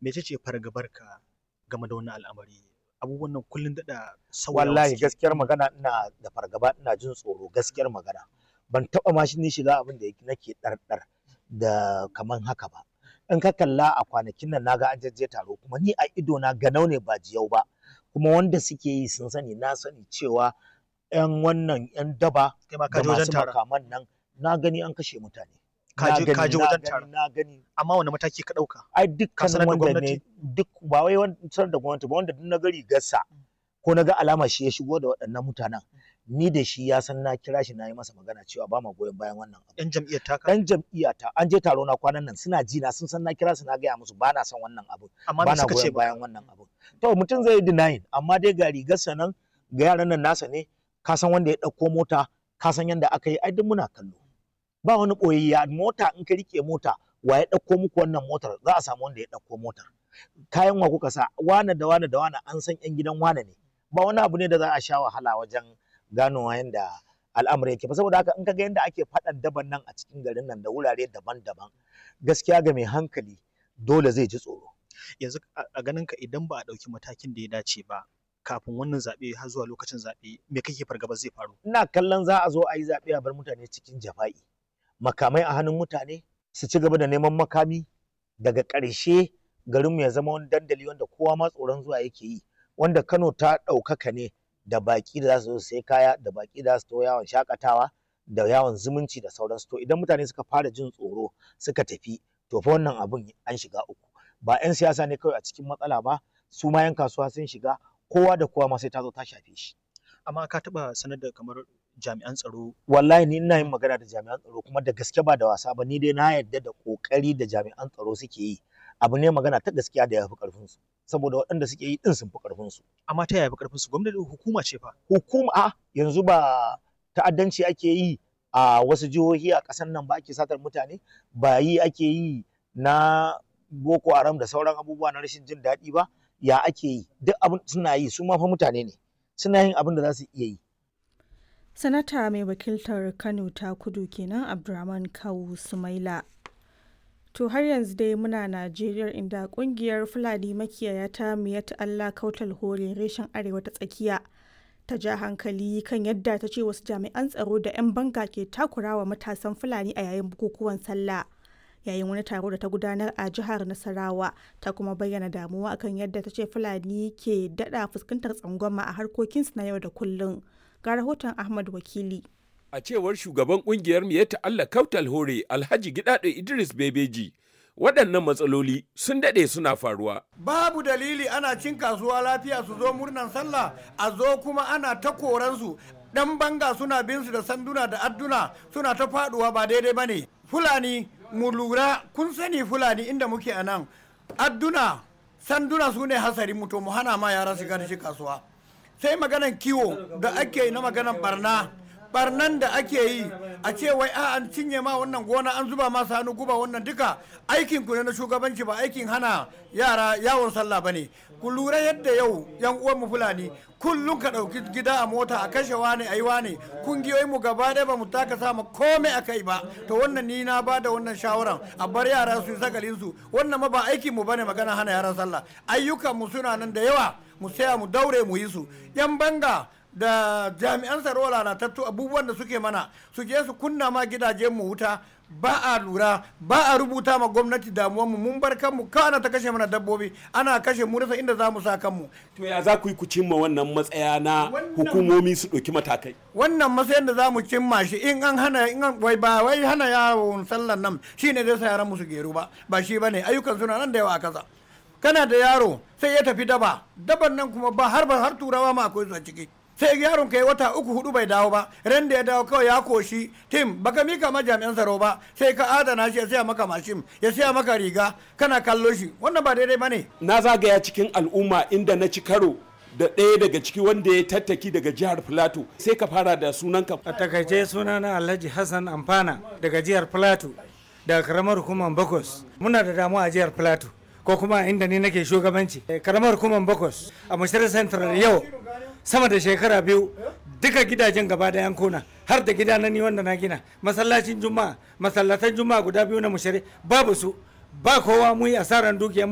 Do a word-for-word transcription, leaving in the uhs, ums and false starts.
mece ce fargabarka game da wannan al'amari? Abubuwan nan kullum daɗa sauyawa Wallahi suke. gaskiyar magana ina da fargaba, ina jin tsoro gaskiyar magana. Ban taɓa ma shi shiga abin da nake ɗarɗar da kaman haka ba. In ka kalla a kwanakin nan naga an jajje taro kuma ni a ido na ganau ne ba jiyau ba. Kuma wanda suke yi sun sani, na sani cewa 'yan wannan 'yan daba Kai ma ka da je wajen masu taron. makaman nan na gani an kashe mutane. Ka Na je gani, ka je na wajen gani, taron. na gani. Amma wani mataki ka ɗauka? Ai Ka sanar dukkanin da wanda gwamnati? ne duk ba wai wancan da gwamnati ba, wanda duk na gari gassa ko na ga alama shi ya shigo da waɗannan mutanen, ni da shi ya san na kira shi na yi masa magana cewa ba ma goyon bayan wannan abu. 'Yan jam'iyyar taka? Dan jam'iyyata an je taro na kwanan nan suna ji na, sun san na kira su na gaya musu ba na son wannan abu, Amma ba me na suka ce goyon maka? bayan wannan abu. To mutum zai yi denying, amma dai ga rigarsa nan, ga yaran nan nasa ne, ka san wanda ya ɗauko mota, ka san yanda aka yi, ai duk muna kallo. Ba wani ɓoyayya, mota in ka rike mota wa ya ɗauko muku wannan motar, za a samu wanda ya ɗauko motar. Kayan wa kuka sa, wane da wane da wane an san 'yan gidan wane ne. Ba wani abu ne da za a sha wahala wajen ganowa yanda al'amari yake ba. Saboda haka in ka ga yanda ake faɗan daban nan a cikin garin nan da wurare daban-daban, gaskiya ga mai hankali dole zai ji tsoro. Yanzu a a ganinka idan ba a ɗauki matakin da ya dace ba kafin wannan zaɓe har zuwa lokacin zaɓe, me kake fargaba zai faru? Ina kallon za a zo a yi zaɓe a bar mutane cikin jafa'i. Makamai a hannun mutane, su ci gaba da neman makami, daga ƙarshe garinmu ya zama wani dandali wanda kowa ma tsoron zuwa yake yi. Wanda Kano ta ɗaukaka ne da baƙi da za su zo su sai kaya, da baƙi da za su taho yawon shaƙatawa, da yawon zumunci da sauransu. To idan mutane suka fara jin tsoro suka tafi, to fa wannan abun an shiga uku. Ba 'yan siyasa ne kawai a cikin matsala ba, su ma 'yan kasuwa sun shiga, kowa da kowa ma sai ta zo ta shafe shi. Amma ka taɓa sanar da kamar jami'an tsaro? Wallahi ni ina yin magana da jami'an tsaro kuma da gaske ba da wasa ba, ni dai na yarda da ƙoƙari da jami'an tsaro suke yi. Abu ne magana ta gaskiya da ya fi ƙarfinsu, saboda waɗanda suke yi ɗin sun fi ƙarfinsu. Amma ta yaya fi ƙarfinsu? Gwamnati hukuma ce fa. Hukuma a yanzu ba ta'addanci ake yi a wasu jihohi a ƙasar nan ba, ake satar mutane, ba yi ake yi na Boko Haram da sauran abubuwa na rashin jin daɗi ba, ya ake yi? Duk abin suna yi, su ma fa mutane ne, suna yin abin da za su iya yi. Sanata mai wakiltar Kano ta Kudu kenan Abdurrahman Kawu Sumaila. To har yanzu dai muna Najeriya, inda kungiyar Fulani makiyaya ta Miyat Allah Kautal Hore reshen Arewa ta Tsakiya ta ja hankali kan yadda ta ce wasu jami'an tsaro da 'yan banga ke takurawa matasan Fulani a yayin bukukuwan sallah. Yayin wani taro da ta gudanar a jihar Nasarawa, ta kuma bayyana damuwa akan yadda ta ce Fulani ke daɗa fuskantar tsangwama a harkokinsu na yau da kullum. Ga rahoton Ahmad Wakili. A cewar shugaban kungiyar Miyatta Allah Kautal Hore Alhaji Gidado Idris Bebeji, waɗannan matsaloli sun daɗe suna faruwa. Babu dalili ana cin kasuwa lafiya su zo murnan sallah, a zo kuma ana ta koransu. Dan banga suna bin su da sanduna da adduna suna ta faduwa, ba daidai bane. Fulani mu lura, kun sani Fulani inda muke a nan, adduna sanduna su ne hasari mu, to mu hana ma yara shiga da shi kasuwa. Sai maganan kiwo da ake yi na maganan barna, barnan da ake yi a ce wai a an cinye ma wannan gona, an zuba masa hannu guba, wannan duka aikin ku ne na shugabanci, ba aikin hana yara yawon sallah bane. Ku lura yadda yau yan uwan mu Fulani kullum ka dauki gida a mota a kashe wane ayi wane, kungiyoyin mu gaba ɗaya ba mu taka sama komai akai ba. To wannan ni na bada wannan shawaran a bar yara su sagalin su, wannan ma ba aikin mu bane magana hana yaran sallah. Ayyukan mu suna nan da yawa, mu saya mu daure mu yi su. Yan banga da jami'an tsaro lalatattu abubuwan da suke mana, su je su kunna ma gidajen mu wuta, ba a lura, ba a rubuta ma gwamnati damuwar mu, mun bar kanmu kana ta kashe mana dabbobi, ana kashe mu rasa inda za mu sa kanmu. To ya za ku yi ku cimma wannan matsaya na hukumomi su ɗauki matakai? Wannan matsayin da za mu cimma shi in an hana, in an wai ba wai hana yawon sallan nan shine zai sa yaran mu su geru ba, ba shi bane. Ayyukan suna nan da yawa a kasa. Kana da yaro sai ya tafi daba, daban nan kuma ba har har turawa ma akwai su a ciki. Sai yaron kai wata uku hudu bai dawo ba, ran da ya dawo kawai ya koshi tim, baka mika ma jami'an tsaro ba, sai ka adana shi ya siya maka mashin, ya siya maka riga, kana kallo shi. Wannan ba daidai bane. Na zagaya cikin al'umma inda na ci karo da ɗaya daga ciki wanda ya tattaki daga jihar Filato. Sai ka fara da sunanka. A takaice sunana Alhaji Hassan Amfana daga jihar Filato, daga karamar hukumar Bakos. Muna da damuwa a jihar Filato, ko kuma inda ni nake shugabanci. Karamar hukumar Bakos a Mashirar Central yau sama da shekara biyu duka gidajen gaba da yankuna, har da gida na ni wanda na gina, masallacin juma'a, masallatan juma'a guda biyu na Mushari babu su, ba kowa, mu yi asaran dukiya.